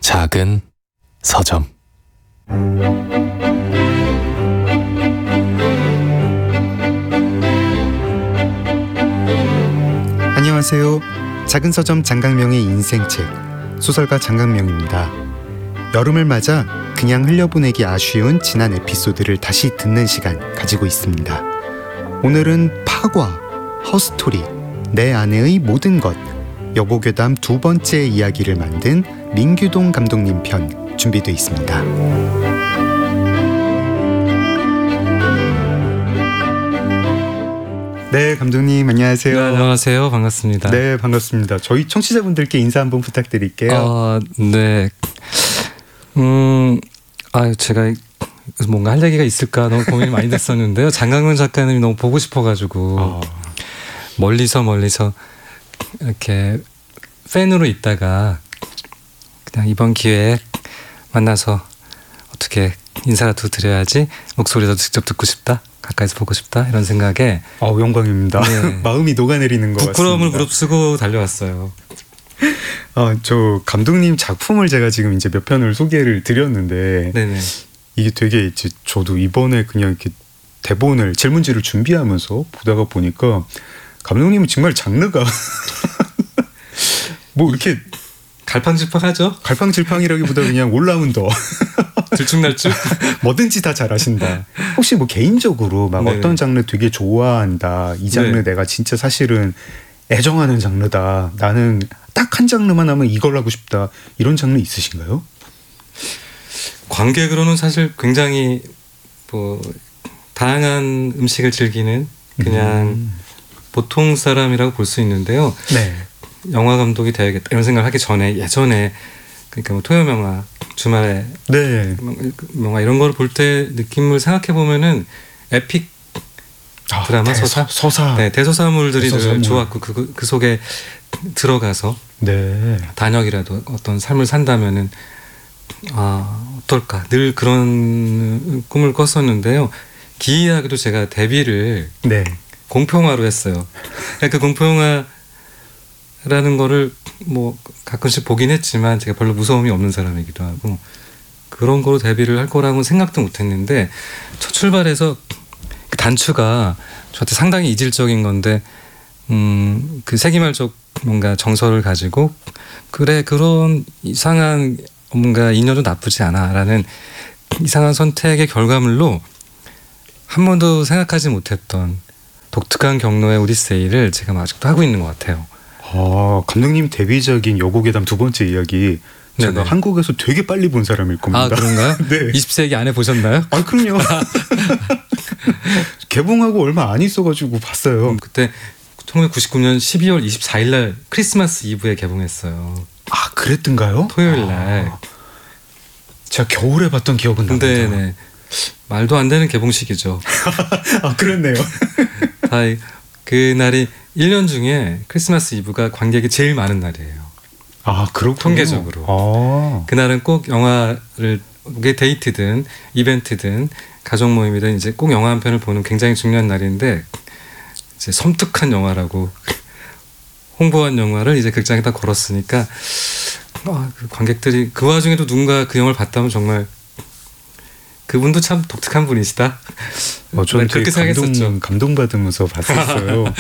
작은 서점. 안녕하세요. 작은 서점 장강명의 인생책 소설가 장강명입니다. 여름을 맞아 그냥 흘려보내기 아쉬운 지난 에피소드를 다시 듣는 시간 가지고 있습니다. 오늘은 파과, 허스토리, 내 아내의 모든 것, 여고괴담 두 번째 이야기를 만든 민규동 감독님 편 준비되어 있습니다. 네, 감독님 안녕하세요. 네, 안녕하세요. 반갑습니다. 네, 반갑습니다. 저희 청취자분들께 인사 한번 부탁드릴게요. 네. 제가 뭔가 할 얘기가 있을까 너무 고민이 많이 됐었는데요. 장강명 작가님이 너무 보고 싶어가지고 멀리서 이렇게 팬으로 있다가 그냥 이번 기회에 만나서 어떻게 인사라도 드려야지, 목소리도 직접 듣고 싶다, 가까이서 보고 싶다, 이런 생각에 영광입니다. 네. 마음이 녹아내리는 것 같습니다. 부끄러움을 무릅쓰고 달려왔어요. 저 감독님 작품을 제가 지금 이제 몇 편을 소개를 드렸는데, 네네. 이게 되게 이제 저도 이번에 그냥 이렇게 대본을 질문지를 준비하면서 보다가 보니까 감독님은 정말 장르가 뭐 이렇게 갈팡질팡하죠? 갈팡질팡이라기보다 그냥 올라운더 들쭉날쭉 뭐든지 다 잘하신다. 혹시 뭐 개인적으로 막 네. 어떤 장르 되게 좋아한다, 이 장르 네. 내가 진짜 사실은 애정하는 장르다, 나는 딱 한 장르만 하면 이걸 하고 싶다, 이런 장르 있으신가요? 관객으로는 사실 굉장히 다양한 음식을 즐기는 그냥 보통 사람이라고 볼 수 있는데요. 네. 영화 감독이 돼야겠다 이런 생각을 하기 전에, 예전에 그러니까 뭐 토요 영화, 주말에 네. 영화 이런 걸 볼 때 느낌을 생각해 보면은 에픽 드라마, 서사. 네, 대소사물들이 대소사물. 늘 좋았고 그 속에 들어가서 네. 단역이라도 어떤 삶을 산다면은 어떨까, 늘 그런 꿈을 꿨었는데요. 기이하게도 제가 데뷔를 네. 공포영화로 했어요. 그 공포영화라는 거를 뭐 가끔씩 보긴 했지만 제가 별로 무서움이 없는 사람이기도 하고, 그런 거로 데뷔를 할 거라고는 생각도 못 했는데, 첫 출발해서 그 단추가 저한테 상당히 이질적인 건데, 그 세기말적 뭔가 정서를 가지고, 그래, 그런 이상한 뭔가 인연도 나쁘지 않아 라는 이상한 선택의 결과물로 한 번도 생각하지 못했던 독특한 경로의 오디세이를 제가 아직도 하고 있는 것 같아요. 감독님 데뷔작인 여고괴담 두 번째 이야기, 제가 네네. 한국에서 되게 빨리 본 사람일 겁니다. 그런가요? 네. 20세기 안에 보셨나요? 그럼요. 개봉하고 얼마 안 있어가지고 봤어요. 그때 1999년 12월 24일 날 크리스마스 이브에 개봉했어요. 그랬던가요? 토요일 날. 제가 겨울에 봤던 기억은 납니다. 네. 말도 안 되는 개봉식이죠. 그랬네요. 그날이 1년 중에 크리스마스 이브가 관객이 제일 많은 날이에요. 그렇군요. 통계적으로. 그날은 꼭 영화를, 그게 데이트든 이벤트든 가족 모임이든 이제 꼭 영화 한 편을 보는 굉장히 중요한 날인데, 이제 섬뜩한 영화라고 홍보한 영화를 이제 극장에다 걸었으니까 그 관객들이, 그 와중에도 누군가 그 영화를 봤다면 정말 그분도 참 독특한 분이시다. 저는 그렇게 생각했었죠. 감동받으면서 봤었어요.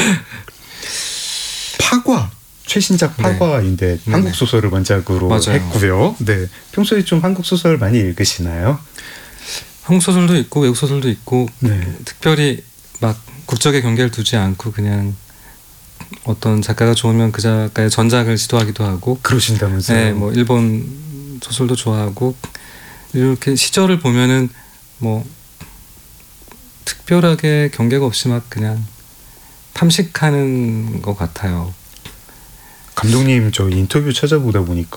파과, 최신작 파과인데 네. 한국 소설을 원작으로 맞아요. 했고요. 네. 평소에 좀 한국 소설 많이 읽으시나요? 한국 소설도 있고 외국 소설도 있고, 네. 특별히 막 국적의 경계를 두지 않고 그냥 어떤 작가가 좋으면 그 작가의 전작을 시도하기도 하고. 그러신다면서요? 네, 뭐 일본 소설도 좋아하고, 이렇게 시절을 보면은 뭐 특별하게 경계가 없이 막 그냥 탐식하는 것 같아요. 감독님 저 인터뷰 찾아보다 보니까